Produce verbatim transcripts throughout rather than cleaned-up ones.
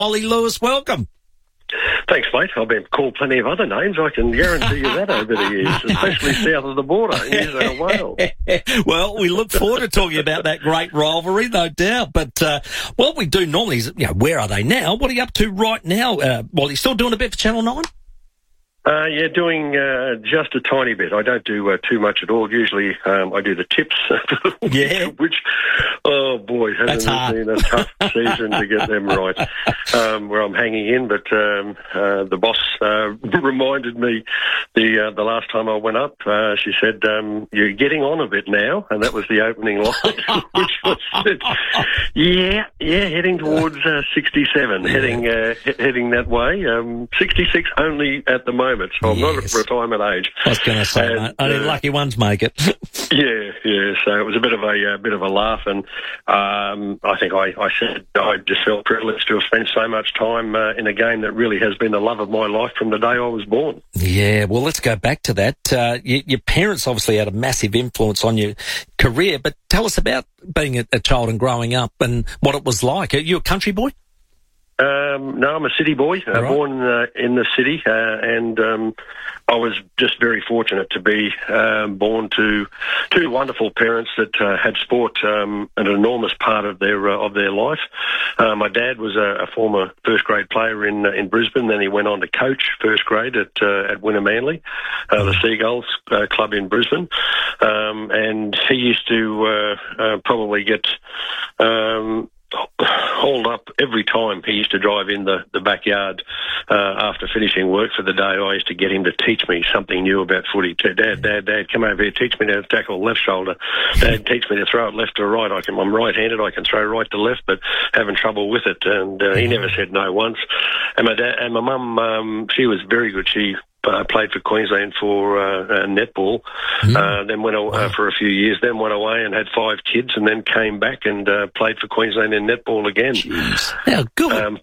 Ollie Lewis, welcome. Thanks, mate. I've been called plenty of other names. I can guarantee you that over the years, especially south of the border in New South Wales. Well, we look forward to talking about that great rivalry, no doubt. But uh, what we do normally is, you know, where are they now? What are you up to right now? Uh, well, you still doing a bit for Channel nine? Uh, yeah, doing uh, just a tiny bit. I don't do uh, too much at all. Usually um, I do the tips, yeah. which, oh boy, hasn't it been a tough season to get them right, um, where I'm hanging in. But um, uh, the boss uh, reminded me the uh, the last time I went up, uh, she said, um, you're getting on a bit now, and that was the opening line, which was, yeah, yeah, heading towards uh, sixty-seven, yeah. heading uh, he- heading that way. Um, sixty-six only at the moment. So I'm yes. not at retirement age. I was going to say, and, mate, only uh, lucky ones make it. yeah, yeah. So it was a bit of a, a bit of a laugh, and um, I think I, I said I just felt privileged to have spent so much time uh, in a game that really has been the love of my life from the day I was born. Yeah, well, let's go back to that. Uh, you, your parents obviously had a massive influence on your career, but tell us about being a, a child and growing up and what it was like. Are you a country boy? Um, no, I'm a city boy, uh, right. born uh, in the city, uh, and um, I was just very fortunate to be um, born to two wonderful parents that uh, had sport um, an enormous part of their uh, of their life. Uh, my dad was a, a former first grade player in uh, in Brisbane. Then he went on to coach first grade at uh, at Wynnum Manly, uh, the Seagulls uh, club in Brisbane, um, and he used to uh, uh, probably get. Um, hauled up every time he used to drive in the, the backyard uh, after finishing work for the day. I used to get him to teach me something new about footy. Dad, Dad, Dad, come over here, teach me to tackle left shoulder. Dad, teach me to throw it left to right. I can, I'm right-handed, I can throw right to left, but having trouble with it. And uh, he never said no once. And my dad and my mum, um, she was very good. She Uh, played for Queensland for uh, uh, netball, mm. uh, then went uh, for a few years, then went away and had five kids, and then came back and uh, played for Queensland in netball again. Jeez. How good! Um,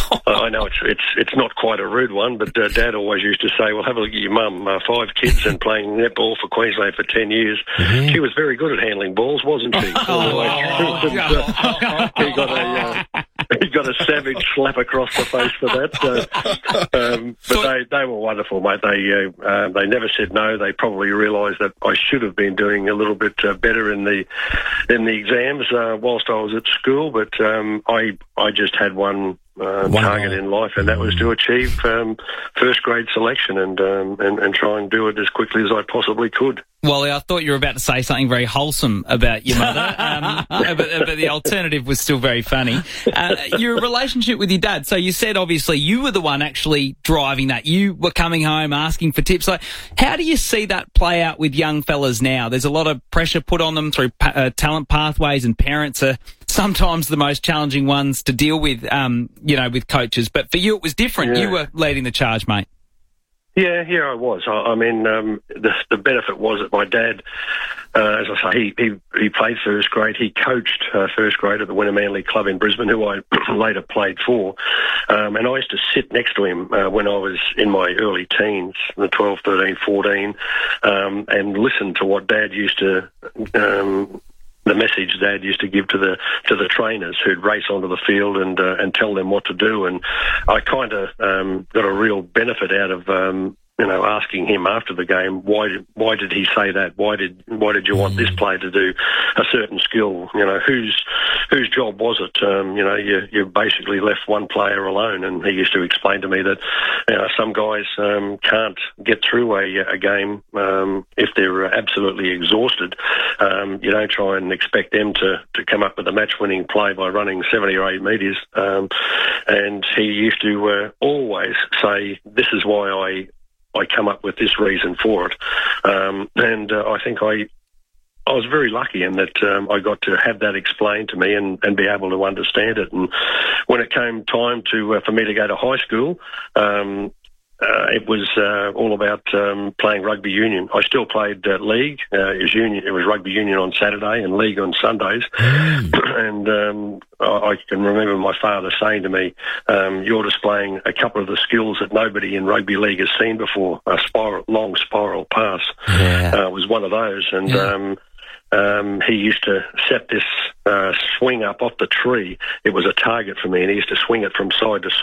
I know it's it's it's not quite a rude one, but uh, Dad always used to say, "Well, have a look at your mum, uh, five kids and playing netball for Queensland for ten years. Mm-hmm. She was very good at handling balls, wasn't she?" Oh, and, uh, he got a. Uh, He got a savage slap across the face for that. Uh, um, but they, they were wonderful, mate. They uh, uh, they never said no. They probably realised that I should have been doing a little bit uh, better in the in the exams uh, whilst I was at school. But um, I I just had one. Uh, target in life, and that was to achieve um, first grade selection and, um, and and try and do it as quickly as I possibly could. Wally, I thought you were about to say something very wholesome about your mother, um, but, but the alternative was still very funny. Uh, your relationship with your dad. So you said obviously you were the one actually driving that. You were coming home asking for tips. Like, how do you see that play out with young fellas now? There's a lot of pressure put on them through pa- uh, talent pathways, and parents are sometimes the most challenging ones to deal with, um, you know, with coaches. But for you, it was different. Yeah. You were leading the charge, mate. Yeah, yeah, I was. I, I mean, um, the, the benefit was that my dad, uh, as I say, he, he, he played first grade. He coached uh, first grade at the Wynnum Manly Club in Brisbane, who I later played for. Um, and I used to sit next to him uh, when I was in my early teens, the twelve, thirteen, fourteen, um, and listen to what Dad used to... Um, the message Dad used to give to the to the trainers who'd race onto the field and uh, and tell them what to do, and I kind of um, got a real benefit out of um, you know asking him after the game why did, why did he say that? Why did why did you want this player to do a certain skill? You know whose whose job was it? Um, you know you you basically left one player alone, and he used to explain to me that you know some guys um, can't get through a, a game um, if they're absolutely exhausted. Um, you don't try and expect them to, to come up with a match-winning play by running seventy or eight metres. Um, and he used to uh, always say, this is why I I come up with this reason for it. Um, and uh, I think I I was very lucky in that um, I got to have that explained to me and, and be able to understand it. And when it came time to uh, for me to go to high school, um, Uh, it was uh, all about um, playing rugby union. I still played uh, league. Uh, it was union. It was rugby union on Saturday and league on Sundays. and um, I, I can remember my father saying to me, um, "You're displaying a couple of the skills that nobody in rugby league has seen before. A spiral, long spiral pass yeah. uh, was one of those." And yeah. um, um, he used to set this uh, swing up off the tree. It was a target for me, and he used to swing it from side to